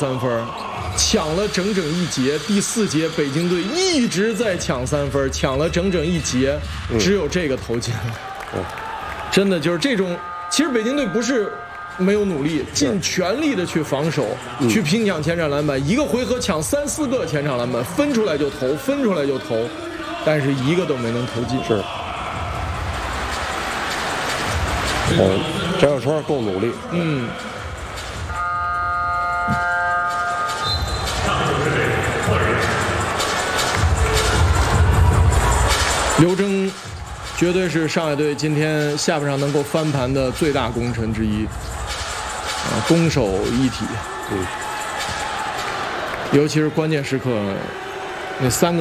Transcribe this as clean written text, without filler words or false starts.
3分，抢了整整1节。第4节北京队一直在抢3分，抢了整整1节，只有这个投进了。真的就是这种，其实北京队不是没有努力，尽全力的去防守，去拼抢前场篮板，一个回合抢3、4个前场篮板，分出来就投，分出来就投，但是一个都没能投进。 是。翟小川够努力。 刘铮绝对是上海队今天下半场能够翻盘的最大功臣之一，攻守一体。尤其是关键时刻，那3个。